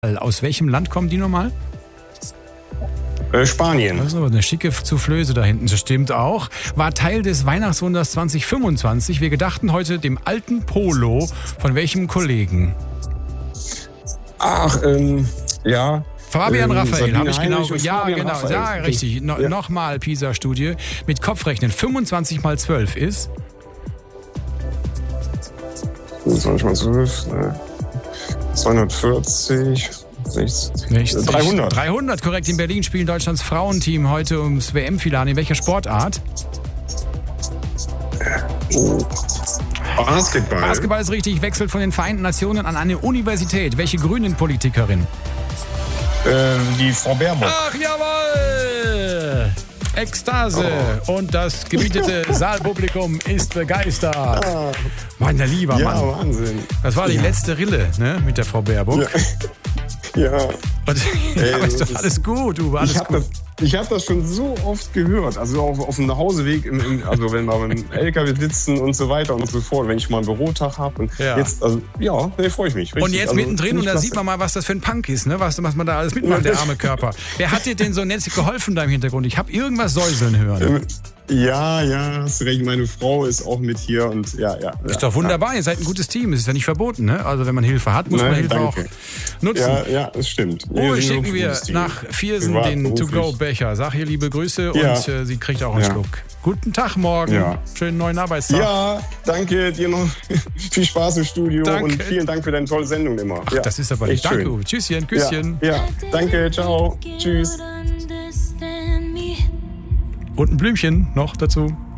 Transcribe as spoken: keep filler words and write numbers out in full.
Aus welchem Land kommen die nochmal? Äh, Spanien. Das ist aber eine schicke Soufflöse da hinten, das stimmt auch. War Teil des Weihnachtswunders zwanzig fünfundzwanzig. Wir gedachten heute dem alten Polo. Von welchem Kollegen? Ach, ähm, ja. Fabian ähm, Raphael, habe ich genau. Heinrich Ja, Fabian genau. Raphael. Ja, richtig. No, ja. Nochmal PISA-Studie. Mit Kopfrechnen. fünfundzwanzig mal zwölf ist? fünfundzwanzig mal zwölf, ne? zweihundertvierzig. sechzig. dreihundert. dreihundert, korrekt. In Berlin spielen Deutschlands Frauenteam heute ums W M-Finale. In welcher Sportart? Oh. Basketball. Basketball ist richtig. Wechselt von den Vereinten Nationen an eine Universität. Welche Grünen-Politikerin? Äh, die Frau Baerbock. Ach, jawohl! Ekstase. Oh. Und das gemietete Saalpublikum ist begeistert. Ah. Mein lieber ja, Mann. Ja, Wahnsinn. Das war die ja. letzte Rille, ne, mit der Frau Baerbock. Ja. ja. Und, Ey, aber ist doch alles gut, du, alles ich hab gut. Das, ich habe das schon so oft gehört, also auf, auf dem Nachhauseweg, im, im, also wenn wir beim L K W sitzen und so weiter und so fort, wenn ich mal einen Bürotag habe. Ja. Jetzt, also, ja, nee, freue ich mich. Richtig. Und jetzt also, mittendrin, und da klasse. sieht man mal, was das für ein Punk ist, ne? was, was man da alles mitmacht, der arme Körper. Wer hat dir denn so nett geholfen da im Hintergrund? Ich habe irgendwas säuseln hören. Ähm, Ja, ja, hast recht. Meine Frau ist auch mit hier und ja, ja. Ist doch wunderbar, ja. Ihr seid ein gutes Team. Es ist ja nicht verboten, ne? Also wenn man Hilfe hat, muss Nein, man Hilfe danke. auch nutzen. Ja, ja, das stimmt. Oh, schicken wir nach Viersen Privat, den beruflich. To-Go-Becher. Sag ihr liebe Grüße Ja. und äh, sie kriegt auch einen Ja. Schluck. Guten Tag morgen. Ja. Schönen neuen Arbeitstag. Ja, danke dir noch. Viel Spaß im Studio Danke. und vielen Dank für deine tolle Sendung immer. Ach, ja, das ist aber nicht. echt Danke. schön. Tschüsschen, Küsschen. Ja, ja, danke, ciao. Tschüss. Und ein Blümchen noch dazu.